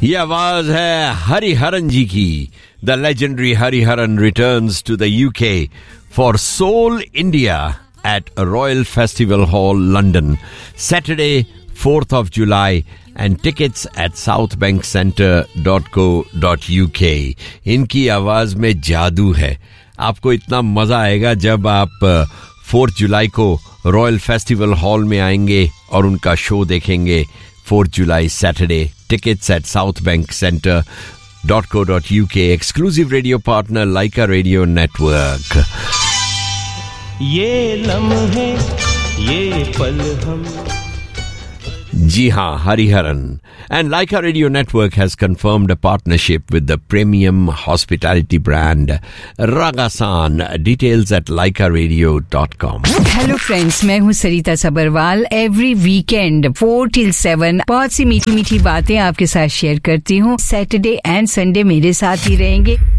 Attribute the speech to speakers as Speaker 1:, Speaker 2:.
Speaker 1: ये आवाज है हरिहरन जी की. The legendary Hariharan returns to the UK for Soul India at Royal Festival Hall, London, Saturday, 4th of July, and tickets at southbankcentre.co.uk. इनकी आवाज में जादू है. आपको इतना मजा आएगा जब आप 4th जुलाई को रॉयल फेस्टिवल हॉल में आएंगे और उनका शो देखेंगे. 4th July, Saturday. Tickets at southbankcentre.co.uk. Exclusive radio partner Laika Radio Network.
Speaker 2: ये लम्हे, ये पल हम.
Speaker 1: जी हाँ, Hariharan. And Laika Radio Network has confirmed a partnership with the premium hospitality brand Ragasan. Details at laikaradio.com.
Speaker 3: Hello friends, मैं हूँ सरिता Sabharwal. Every weekend 4 till 7 बहुत सी मीठी मीठी बातें आपके साथ शेयर करती हूँ. सैटरडे एंड संडे मेरे साथ ही रहेंगे.